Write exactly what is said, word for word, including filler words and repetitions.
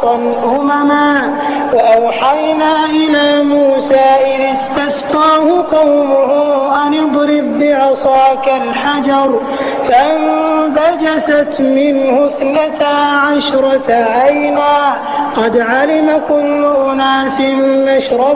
وسطا أمما وأوحينا إلى موسى إذ استسقاه قومه أن اضرب بعصاك الحجر فانبجست منه اثنتا عشرة عينا قد علم كل أناس مشربهم